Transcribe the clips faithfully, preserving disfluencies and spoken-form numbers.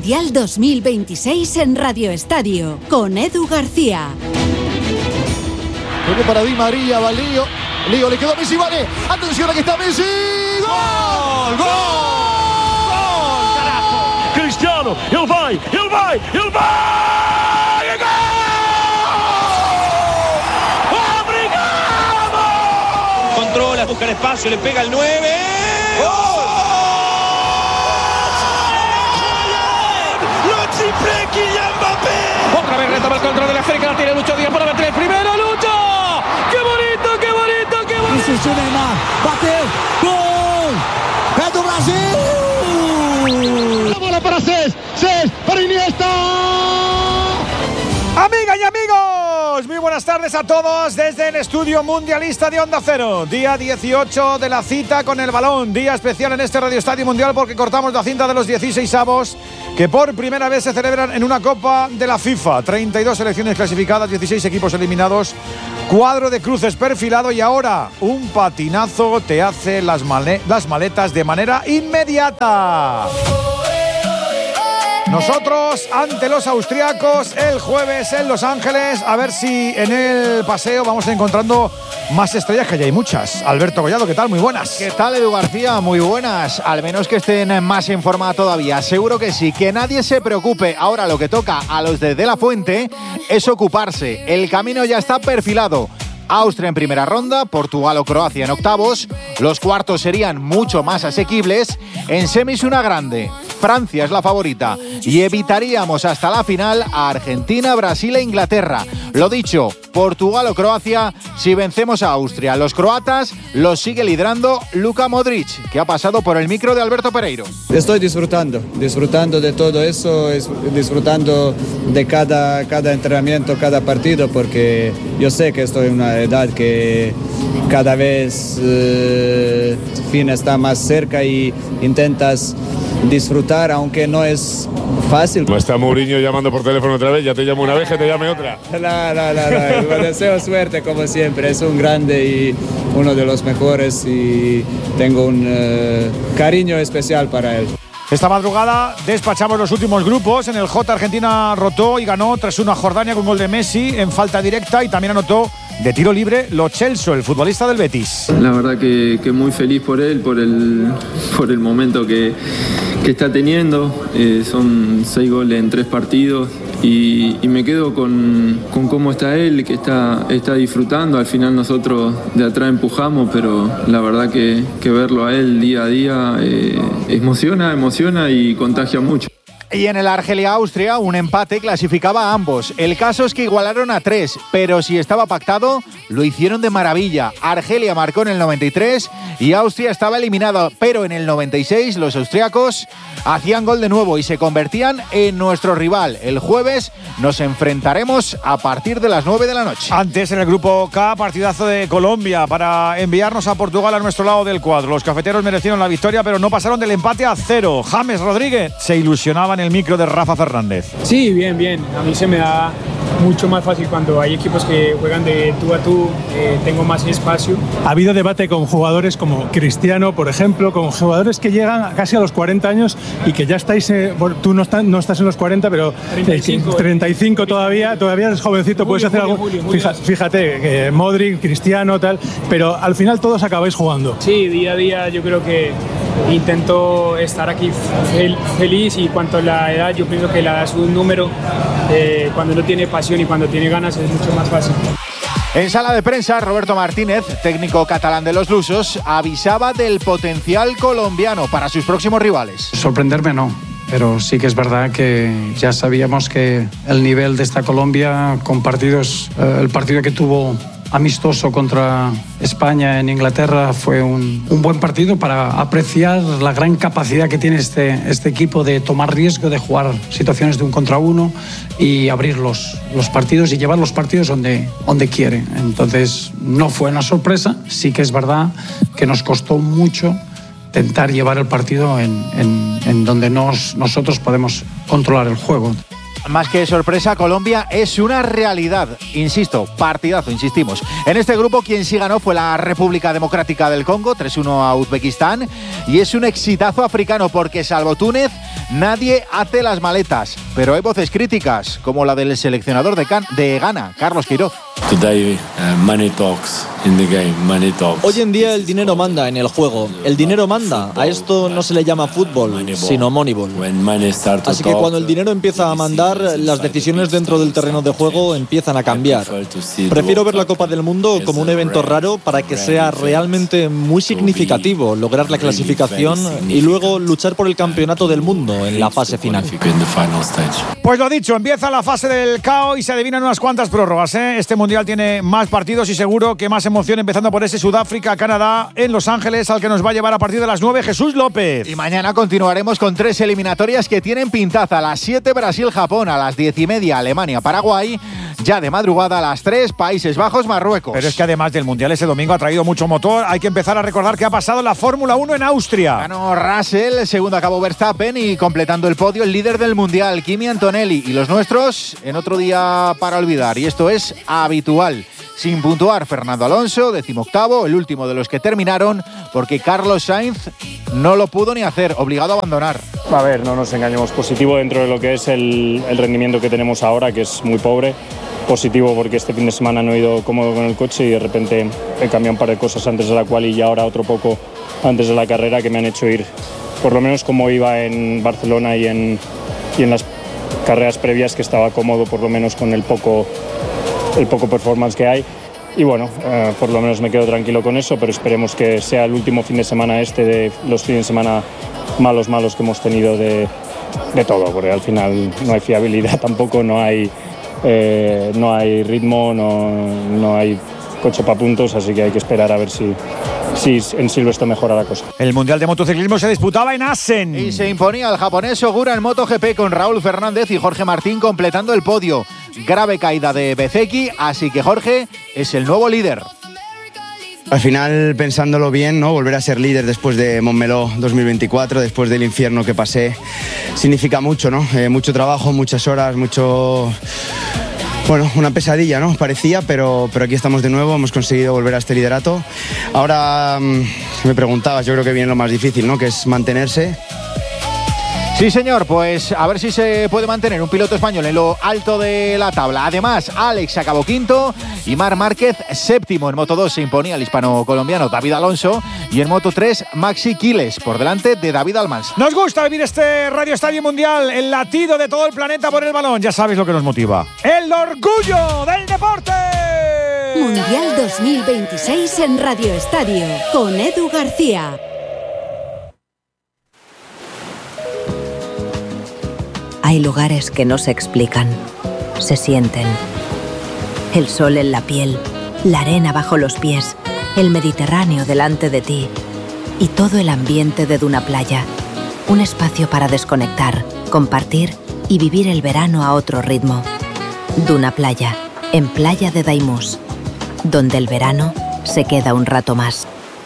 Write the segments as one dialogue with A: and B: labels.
A: Mundial dos mil veintiséis en Radio Estadio, con Edu García.
B: Viene para Di María, va Lío. Lío le quedó a Messi, vale. Atención, aquí está Messi. ¡Gol! ¡Gol! ¡Gol!
C: ¡Carajo! Cristiano, ele vai, ele vai, ele vai! ¡Gol! ¡Obrigado!
D: Controla, busca el espacio, le pega el nueve. ¡Gol!
E: Otra vez retoma el control de la esférica, la tiene Lucho Díaz para meter el primero. ¡Lucho! ¡Qué bonito, qué bonito, qué bonito!
F: Isso, Neymar, bateu, gol! É do Brasil!
B: La bola para Cés, Cés para Iniesta.
G: Amigas y amigos, muy buenas tardes a todos desde el estudio mundialista de Onda Cero. Día dieciocho de la cita con el balón. Día especial en este Radio Estadio Mundial porque cortamos la cinta de los dieciseisavos que por primera vez se celebran en una Copa de la FIFA. treinta y dos selecciones clasificadas, dieciséis equipos eliminados, cuadro de cruces perfilado y ahora un patinazo te hace las, male- las maletas de manera inmediata. Nosotros ante los austriacos el jueves en Los Ángeles, a ver si en el paseo vamos encontrando más estrellas, que ya hay muchas. Alberto Collado, ¿qué tal? Muy buenas.
H: ¿Qué tal, Edu García? Muy buenas. Al menos que estén más en forma todavía. Seguro que sí. Que nadie se preocupe. Ahora lo que toca a los de De La Fuente es ocuparse. El camino ya está perfilado. Austria en primera ronda, Portugal o Croacia en octavos. Los cuartos serían mucho más asequibles. En semis una grande. Francia es la favorita. Y evitaríamos hasta la final a Argentina, Brasil e Inglaterra. Lo dicho, Portugal o Croacia si vencemos a Austria. Los croatas los sigue liderando Luka Modric, que ha pasado por el micro de Alberto Pereiro.
I: Estoy disfrutando, disfrutando de todo eso, disfrutando de cada, cada entrenamiento, cada partido, porque yo sé que estoy en una edad que cada vez eh, fin está más cerca y intentas disfrutar, aunque no es fácil.
C: ¿Cómo está Mourinho llamando por teléfono otra vez? Ya te llamo una vez, que te llame otra.
I: No, no, no, no. Le deseo suerte como siempre. Es un grande y uno de los mejores y tengo un uh, cariño especial para él.
G: Esta madrugada despachamos los últimos grupos. En el J Argentina rotó y ganó tres uno a Jordania con gol de Messi en falta directa y también anotó de tiro libre Lo Celso, el futbolista del Betis.
J: La verdad que, que muy feliz por él, por el, por el momento que, que está teniendo. Eh, son seis goles en tres partidos y, y me quedo con, con cómo está él, que está, está disfrutando. Al final nosotros de atrás empujamos, pero la verdad que, que verlo a él día a día eh, emociona, emociona y contagia mucho.
H: Y en el Argelia-Austria, un empate clasificaba a ambos. El caso es que igualaron a tres, pero si estaba pactado, lo hicieron de maravilla. Argelia marcó en el noventa y tres y Austria estaba eliminado, pero en el noventa y seis los austriacos hacían gol de nuevo y se convertían en nuestro rival. El jueves nos enfrentaremos a partir de las nueve de la noche.
G: Antes, en el grupo K, partidazo de Colombia para enviarnos a Portugal a nuestro lado del cuadro. Los cafeteros merecieron la victoria, pero no pasaron del empate a cero. James Rodríguez se ilusionaba en el micro de Rafa Fernández.
K: Sí, bien, bien. A mí se me da mucho más fácil cuando hay equipos que juegan de tú a tú, eh, tengo más espacio.
L: Ha habido debate con jugadores como Cristiano, por ejemplo, con jugadores que llegan casi a los cuarenta años y que ya estáis, eh, tú no, está, no estás en los cuarenta, pero
K: treinta y cinco,
L: eh, treinta y cinco todavía, todavía eres jovencito,
K: Julio,
L: puedes hacer
K: Julio,
L: algo.
K: Julio, Julio.
L: Fíjate, fíjate eh, Modric, Cristiano, tal, pero al final todos acabáis jugando.
K: Sí, día a día yo creo que intento estar aquí fel- feliz y cuanto a la edad, yo pienso que la edad es un número. Eh, cuando uno tiene pasión y cuando tiene ganas es mucho más fácil.
H: En sala de prensa, Roberto Martínez, técnico catalán de los lusos, avisaba del potencial colombiano para sus próximos rivales.
M: Sorprenderme no, pero sí que es verdad que ya sabíamos que el nivel de esta Colombia con partidos, eh, el partido que tuvo amistoso contra España en Inglaterra fue un, un buen partido para apreciar la gran capacidad que tiene este, este equipo de tomar riesgo, de jugar situaciones de un contra uno y abrir los, los partidos y llevar los partidos donde, donde quiere. Entonces no fue una sorpresa, sí que es verdad que nos costó mucho intentar llevar el partido en, en, en donde nos, nosotros podemos controlar el juego.
H: Más que sorpresa, Colombia es una realidad. Insisto, partidazo, insistimos. En este grupo, quien sí ganó fue la República Democrática del Congo, tres uno a Uzbekistán. Y es un exitazo africano porque, salvo Túnez, Nadie hace las maletas, pero hay voces críticas, como la del seleccionador de, Can- de Ghana, Carlos Queiroz.
N: Today, uh, money talks in the game, money talks.
O: Hoy en día el dinero manda en el juego. El dinero manda. A esto no se le llama fútbol, sino Moneyball. Así que cuando el dinero empieza a mandar, las decisiones dentro del terreno de juego empiezan a cambiar. Prefiero ver la Copa del Mundo como un evento raro para que sea realmente muy significativo, lograr la clasificación y luego luchar por el campeonato del mundo en la fase final.
G: Pues lo dicho, empieza la fase del caos y se adivinan unas cuantas prórrogas, ¿eh? Este mundial tiene más partidos y seguro que más emoción, empezando por ese Sudáfrica-Canadá en Los Ángeles, al que nos va a llevar a partir de las nueve Jesús López.
H: Y mañana continuaremos con tres eliminatorias que tienen pintaza. A las siete Brasil-Japón, a las diez y media Alemania-Paraguay, ya de madrugada a las tres Países Bajos-Marruecos.
G: Pero es que además del mundial ese domingo ha traído mucho motor. Hay que empezar a recordar que ha pasado la Fórmula uno en Austria.
H: Ganó Russell, segundo acabó Verstappen y completando el podio el líder del mundial, Kimi Antonelli. Y los nuestros en otro día para olvidar, y esto es habitual. Sin puntuar Fernando Alonso, decimoctavo, el último de los que terminaron, porque Carlos Sainz no lo pudo ni hacer, obligado a abandonar.
P: A ver, no nos engañemos, positivo dentro de lo que es el, el rendimiento que tenemos ahora, que es muy pobre. Positivo porque este fin de semana no he ido cómodo con el coche y de repente he cambiado un par de cosas antes de la cual y ahora otro poco antes de la carrera que me han hecho ir, por lo menos como iba en Barcelona y en, y en las carreras previas, que estaba cómodo por lo menos con el poco, el poco performance que hay. Y bueno, eh, por lo menos me quedo tranquilo con eso, pero esperemos que sea el último fin de semana este de los fines de semana malos, malos que hemos tenido de, de todo, porque al final no hay fiabilidad tampoco, no hay, eh, no hay ritmo, no, no hay coche para puntos, así que hay que esperar a ver si, si en Silverstone mejora la cosa.
G: El Mundial de Motociclismo se disputaba en Assen.
H: Y se imponía el japonés Ogura en MotoGP con Raúl Fernández y Jorge Martín completando el podio. Grave caída de Bezzecchi, así que Jorge es el nuevo líder.
Q: Al final, pensándolo bien, ¿no? Volver a ser líder después de Montmeló dos mil veinticuatro, después del infierno que pasé, significa mucho, ¿no? Eh, mucho trabajo, muchas horas, mucho... Bueno, una pesadilla, ¿no? Parecía, pero, pero aquí estamos de nuevo, hemos conseguido volver a este liderato. Ahora, mmm, me preguntabas, yo creo que viene lo más difícil, ¿no? Que es mantenerse.
H: Sí, señor, pues a ver si se puede mantener un piloto español en lo alto de la tabla. Además, Alex acabó quinto y Marc Márquez séptimo. En Moto dos se imponía el hispano-colombiano David Alonso y en Moto tres Maxi Quiles por delante de David Almansa.
G: Nos gusta vivir este Radio Estadio Mundial, el latido de todo el planeta por el balón. Ya sabéis lo que nos motiva. ¡El orgullo del deporte!
A: Mundial dos mil veintiséis en Radio Estadio con Edu García.
R: Hay lugares que no se explican, se sienten. El sol en la piel, la arena bajo los pies, el Mediterráneo delante de ti y todo el ambiente de Duna Playa. Un espacio para desconectar, compartir y vivir el verano a otro ritmo. Duna Playa, en Playa de Daimús, donde el verano se queda un rato más.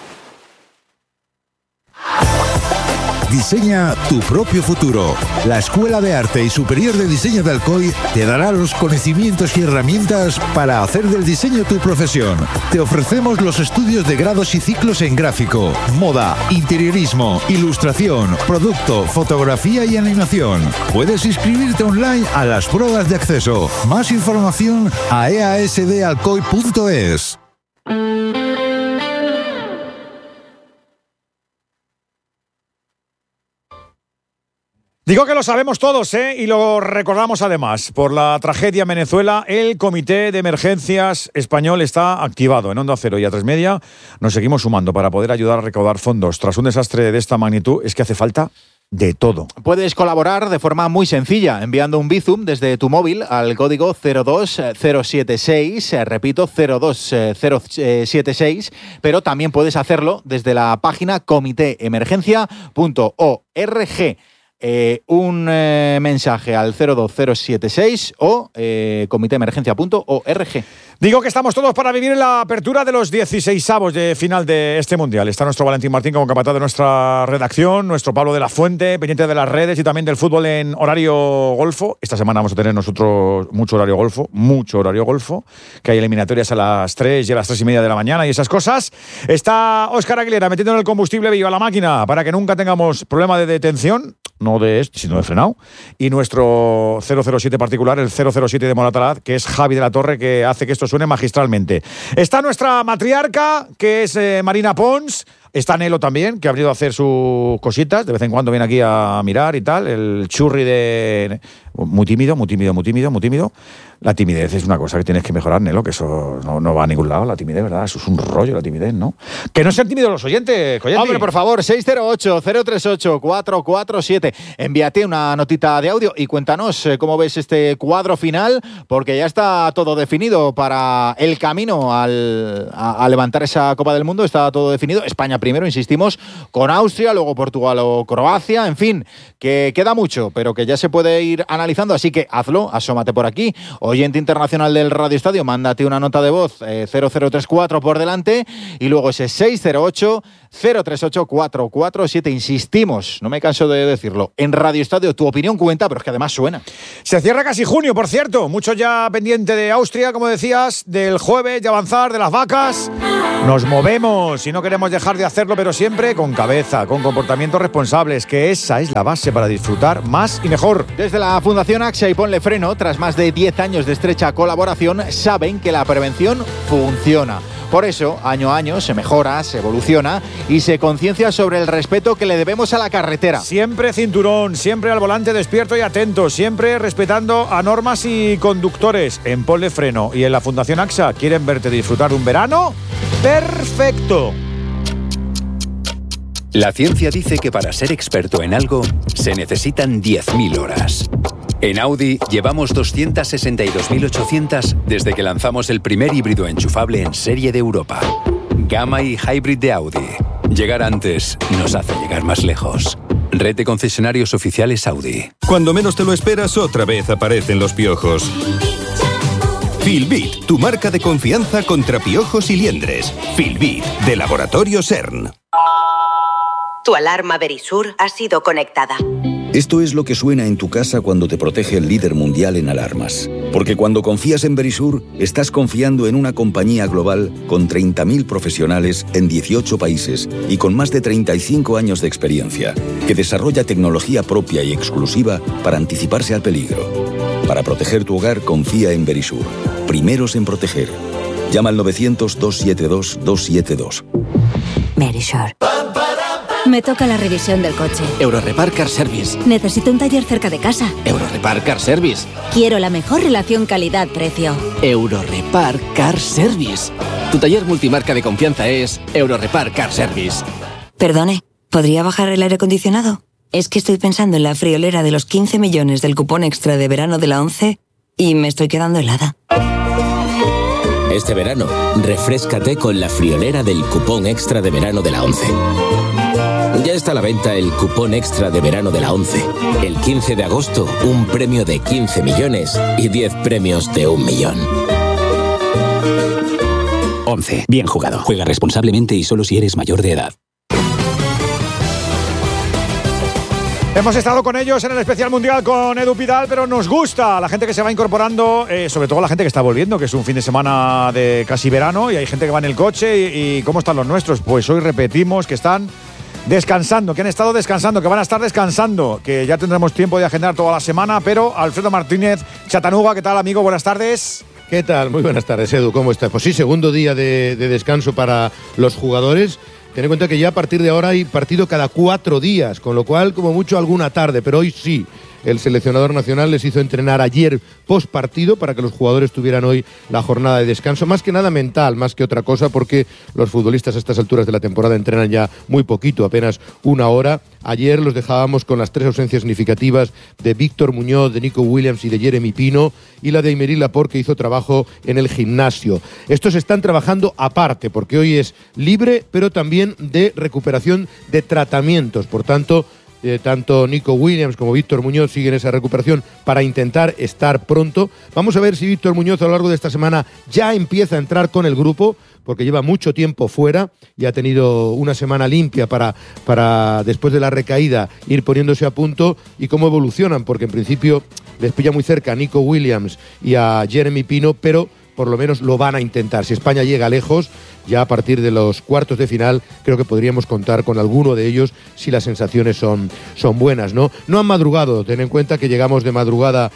S: Diseña tu propio futuro. La Escuela de Arte y Superior de Diseño de Alcoy te dará los conocimientos y herramientas para hacer del diseño tu profesión. Te ofrecemos los estudios de grados y ciclos en gráfico, moda, interiorismo, ilustración, producto, fotografía y animación. Puedes inscribirte online a las pruebas de acceso. Más información a e a s d alcoy punto es.
G: Digo que lo sabemos todos, ¿eh? Y lo recordamos además. Por la tragedia en Venezuela, el Comité de Emergencias Español está activado. En Onda Cero y A tres Media nos seguimos sumando para poder ayudar a recaudar fondos. Tras un desastre de esta magnitud, es que hace falta de todo.
H: Puedes colaborar de forma muy sencilla, enviando un Bizum desde tu móvil al código cero dos cero siete seis, repito, cero dos cero siete seis, pero también puedes hacerlo desde la página comité emergencia punto org. Eh, un eh, mensaje al cero dos cero siete seis o eh, comité emergencia punto org.
G: Digo que estamos todos para vivir en la apertura de los dieciseisavos de final de este Mundial. Está nuestro Valentín Martín como capataz de nuestra redacción, nuestro Pablo de la Fuente, pendiente de las redes y también del fútbol en horario golfo. Esta semana vamos a tener nosotros mucho horario golfo, mucho horario golfo, que hay eliminatorias a las tres y a las tres y media de la mañana y esas cosas. Está Óscar Aguilera metiendo en el combustible vivo a la máquina para que nunca tengamos problema de detención. no de este, sino de frenado. Y nuestro cero cero siete particular, el cero cero siete de Moratalaz, que es Javi de la Torre, que hace que esto suene magistralmente. Está nuestra matriarca, que es eh, Marina Pons. Está Nelo también, que ha venido a hacer sus cositas. De vez en cuando viene aquí a mirar y tal. El churri de... Muy tímido, muy tímido, muy tímido, muy tímido. La timidez es una cosa que tienes que mejorar, Nelo, que eso no, no va a ningún lado, la timidez, ¿verdad? Eso es un rollo, la timidez, ¿no? Que no sean tímidos los oyentes, Collenti.
H: Hombre, por favor, seis cero ocho, cero tres ocho, cuatro cuatro siete. Envíate una notita de audio y cuéntanos eh, cómo ves este cuadro final, porque ya está todo definido para el camino al, a, a levantar esa Copa del Mundo. Está todo definido. España primero, insistimos, con Austria, luego Portugal o Croacia. En fin, que queda mucho, pero que ya se puede ir analizando. Así que hazlo, asómate por aquí. Oyente internacional del Radio Estadio, mándate una nota de voz eh, cero cero tres cuatro por delante y luego ese seis cero ocho, cero tres ocho, cuatro cuatro siete. Insistimos, no me canso de decirlo, en Radio Estadio tu opinión cuenta, pero es que además suena.
G: Se cierra casi junio, por cierto. Muchos ya pendiente de Austria, como decías, del jueves, de avanzar, de las vacas. Nos movemos y no queremos dejar de hacerlo, pero siempre con cabeza, con comportamientos responsables, que esa es la base para disfrutar más y mejor.
H: Desde la Fundación AXA y Ponle Freno, tras más de diez años de estrecha colaboración, saben que la prevención funciona. Por eso, año a año, se mejora, se evoluciona y se conciencia sobre el respeto que le debemos a la carretera.
G: Siempre cinturón, siempre al volante despierto y atento, siempre respetando a normas y conductores. En Ponle Freno y en la Fundación AXA quieren verte disfrutar de un verano perfecto.
T: La ciencia dice que para ser experto en algo se necesitan diez mil horas. En Audi llevamos doscientas sesenta y dos mil ochocientas desde que lanzamos el primer híbrido enchufable en serie de Europa. Gamma y Hybrid de Audi. Llegar antes nos hace llegar más lejos. Red de concesionarios oficiales Audi.
U: Cuando menos te lo esperas, otra vez aparecen los piojos. Filbit, tu marca de confianza contra piojos y liendres. Filbit, de Laboratorio CERN.
R: Tu alarma Verisur ha sido conectada.
V: Esto es lo que suena en tu casa cuando te protege el líder mundial en alarmas. Porque cuando confías en Verisur, estás confiando en una compañía global con treinta mil profesionales en dieciocho países y con más de treinta y cinco años de experiencia, que desarrolla tecnología propia y exclusiva para anticiparse al peligro. Para proteger tu hogar, confía en Verisur. Primeros en proteger. Llama al novecientos, doscientos setenta y dos, doscientos setenta y dos.
R: Verisur. Me toca la revisión del coche.
W: Eurorepar Car Service.
R: Necesito un taller cerca de casa.
W: Eurorepar Car Service.
R: Quiero la mejor relación calidad-precio.
W: Eurorepar Car Service. Tu taller multimarca de confianza es Eurorepar Car Service.
R: Perdone, ¿podría bajar el aire acondicionado? Es que estoy pensando en la friolera de los quince millones del cupón extra de verano de la ONCE y me estoy quedando helada.
X: Este verano, refréscate con la friolera del cupón extra de verano de la ONCE. Ya está a la venta el cupón extra de verano de la ONCE. El quince de agosto, un premio de quince millones y diez premios de un millón.
W: ONCE. Bien jugado. Juega responsablemente y solo si eres mayor de edad.
G: Hemos estado con ellos en el especial mundial con Edu Pidal, pero nos gusta la gente que se va incorporando, eh, sobre todo la gente que está volviendo, que es un fin de semana de casi verano y hay gente que va en el coche. ¿Y, y cómo están los nuestros? Pues hoy repetimos que están descansando, que han estado descansando, que van a estar descansando, que ya tendremos tiempo de agendar toda la semana. Pero Alfredo Martínez Chatanuga, ¿qué tal, amigo? Buenas tardes.
Y: ¿Qué tal? Muy buenas tardes, Edu. ¿Cómo estás? Pues sí, segundo día de, de descanso para los jugadores. Ten en cuenta que ya a partir de ahora hay partido cada cuatro días, con lo cual, como mucho, alguna tarde, pero hoy sí. El seleccionador nacional les hizo entrenar ayer post partido para que los jugadores tuvieran hoy la jornada de descanso, más que nada mental, más que otra cosa, porque los futbolistas a estas alturas de la temporada entrenan ya muy poquito, apenas una hora. Ayer los dejábamos con las tres ausencias significativas de Víctor Muñoz, de Nico Williams y de Jeremy Pino, y la de Aymeric Laporte, que hizo trabajo en el gimnasio. Estos están trabajando aparte, porque hoy es libre, pero también de recuperación de tratamientos. Por tanto, Eh, tanto Nico Williams como Víctor Muñoz siguen esa recuperación para intentar estar pronto. Vamos a ver si Víctor Muñoz a lo largo de esta semana ya empieza a entrar con el grupo, porque lleva mucho tiempo fuera y ha tenido una semana limpia para, para después de la recaída ir poniéndose a punto, y cómo evolucionan, porque en principio les pilla muy cerca a Nico Williams y a Jeremy Pino, pero por lo menos lo van a intentar. Si España llega lejos, ya a partir de los cuartos de final, creo que podríamos contar con alguno de ellos si las sensaciones son, son buenas, ¿no? No han madrugado, ten en cuenta que llegamos de madrugada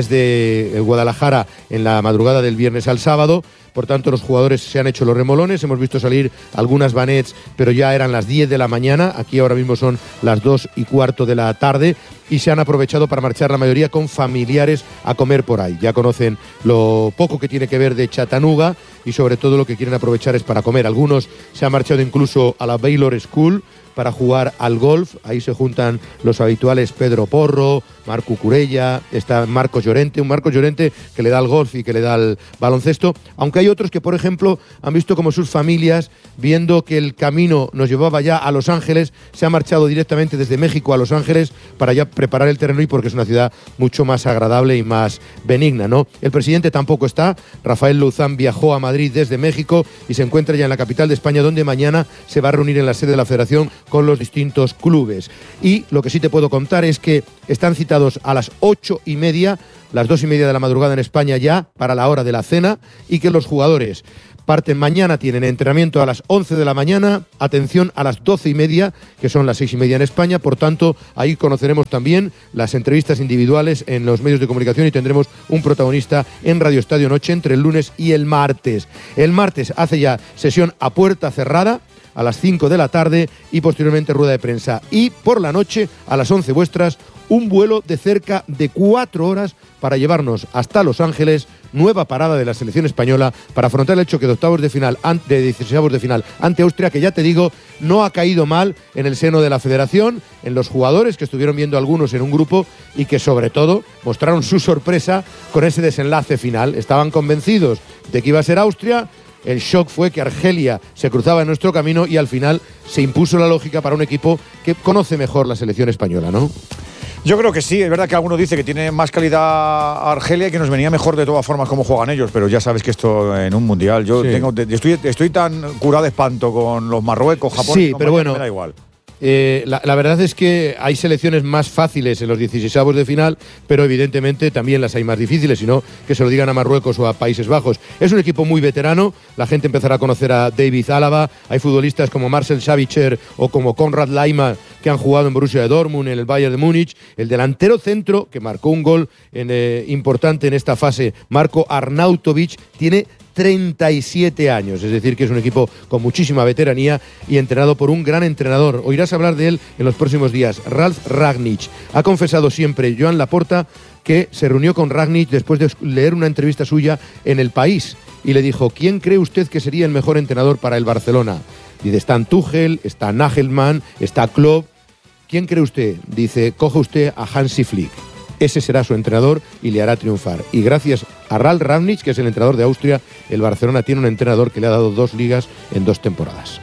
Y: desde Guadalajara en la madrugada del viernes al sábado. Por tanto, los jugadores se han hecho los remolones, hemos visto salir algunas vanets, pero ya eran las diez de la mañana, aquí ahora mismo son las dos y cuarto de la tarde, y se han aprovechado para marchar la mayoría con familiares a comer por ahí. Ya conocen lo poco que tiene que ver de Chattanooga y sobre todo lo que quieren aprovechar es para comer. Algunos se han marchado incluso a la Baylor School para jugar al golf. Ahí se juntan los habituales Pedro Porro, Marco Curella, está Marcos Llorente, un Marcos Llorente que le da al golf y que le da al baloncesto, aunque hay otros que, por ejemplo, han visto como sus familias, viendo que el camino nos llevaba ya a Los Ángeles, se han marchado directamente desde México a Los Ángeles para ya preparar el terreno y porque es una ciudad mucho más agradable y más benigna, ¿no? El presidente tampoco está, Rafael Luzán viajó a Madrid desde México y se encuentra ya en la capital de España, donde mañana se va a reunir en la sede de la Federación con los distintos clubes. Y lo que sí te puedo contar es que están citados a las ocho y media, las dos y media de la madrugada en España ya, para la hora de la cena, y que los jugadores parten mañana, tienen entrenamiento a las once de la mañana, atención a las doce y media, que son las seis y media en España, por tanto, ahí conoceremos también las entrevistas individuales en los medios de comunicación y tendremos un protagonista en Radio Estadio Noche entre el lunes y el martes. El martes hace ya sesión a puerta cerrada, a las cinco de la tarde y posteriormente rueda de prensa. Y por la noche, a las once vuestras, un vuelo de cerca de cuatro horas para llevarnos hasta Los Ángeles, nueva parada de la selección española para afrontar el choque de octavos de final, de dieciseisavos de final ante Austria, que ya te digo, no ha caído mal en el seno de la federación, en los jugadores que estuvieron viendo algunos en un grupo y que sobre todo mostraron su sorpresa con ese desenlace final. Estaban convencidos de que iba a ser Austria. El shock fue que Argelia se cruzaba en nuestro camino y al final se impuso la lógica para un equipo que conoce mejor la selección española, ¿no?
G: Yo creo que sí, es verdad que alguno dice que tiene más calidad Argelia y que nos venía mejor de todas formas como juegan ellos, pero ya sabes que esto en un mundial, yo sí. tengo, estoy, estoy tan curado de espanto con los Marruecos, Japón,
Y: sí, pero bueno,
G: me da igual.
Y: Eh, la, la verdad es que hay selecciones más fáciles en los dieciseisavos de final, pero evidentemente también las hay más difíciles, sino que se lo digan a Marruecos o a Países Bajos. Es un equipo muy veterano, la gente empezará a conocer a David Álava, hay futbolistas como Marcel Sabitzer o como Konrad Laiman que han jugado en Borussia de Dortmund, en el Bayern de Múnich. El delantero centro, que marcó un gol en, eh, importante en esta fase, Marko Arnautovic, tiene treinta y siete años, es decir que es un equipo con muchísima veteranía y entrenado por un gran entrenador. Oirás hablar de él en los próximos días. Ralf Rangnick. Ha confesado siempre Joan Laporta que se reunió con Rangnick después de leer una entrevista suya en El País y le dijo: ¿quién cree usted que sería el mejor entrenador para el Barcelona? Dice: está Tuchel, está Nagelsmann, está Klopp. ¿Quién cree usted? Dice: coge usted a Hansi Flick. Ese será su entrenador y le hará triunfar. Y gracias a Ralf Rangnick, que es el entrenador de Austria, el Barcelona tiene un entrenador que le ha dado dos ligas en dos temporadas.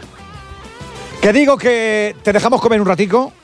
G: Que digo que te dejamos comer un ratico.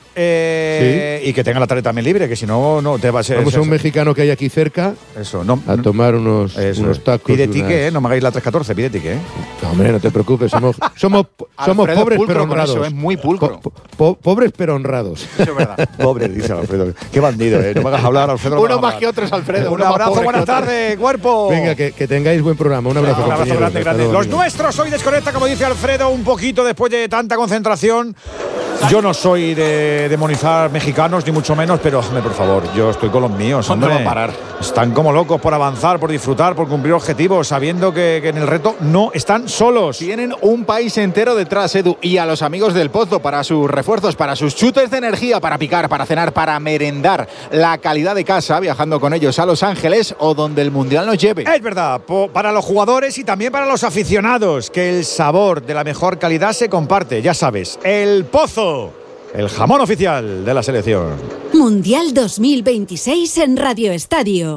G: Eh, sí. Y que tenga la tarde también libre, que si no, no te va a ser.
Y: Vamos a un mexicano que hay aquí cerca.
G: Eso, no.
Y: A tomar unos,
G: eso,
Y: unos tacos.
G: Pide tique, ¿eh? No me hagáis la tres catorce, pide tique, ¿eh?
Y: No, hombre, no te preocupes. Somos, somos, somos pobres pero honrados.
H: Eso, es muy pulcro.
Y: Po, po, pobres pero honrados.
H: Eso es verdad.
G: Pobres, dice Alfredo. Qué bandido, ¿eh? No me hagas hablar, Alfredo.
Y: No
H: uno más
Y: hablar.
H: que otros, Alfredo.
G: Un abrazo, buenas tardes, cuerpo.
Y: Venga, que, que tengáis buen programa. Un abrazo,
G: un abrazo grande, grande. Los nuestros hoy desconecta, como dice Alfredo, un poquito después de tanta concentración. Yo no soy de demonizar mexicanos, ni mucho menos, pero, hombre, por favor, yo estoy con los míos, hombre.
H: ¿Dónde va a parar?
G: Están como locos por avanzar, por disfrutar, por cumplir objetivos, sabiendo que, que en el reto no están solos.
H: Tienen un país entero detrás, Edu, y a los amigos del Pozo para sus refuerzos, para sus chutes de energía, para picar, para cenar, para merendar. La calidad de casa, viajando con ellos a Los Ángeles o donde el Mundial nos lleve.
G: Es verdad, para los jugadores y también para los aficionados, que el sabor de la mejor calidad se comparte, ya sabes, el Pozo. El jamón oficial de la selección.
A: Mundial dos mil veintiséis en Radio Estadio.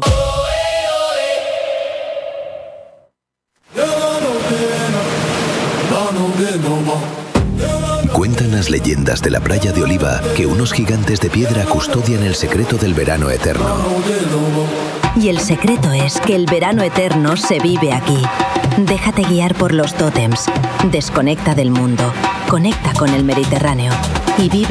U: Cuentan las leyendas de la playa de Oliva que unos gigantes de piedra custodian el secreto del verano eterno.
R: Y el secreto es que el verano eterno se vive aquí. Déjate guiar por los tótems. Desconecta del mundo. Conecta con el Mediterráneo. Y vive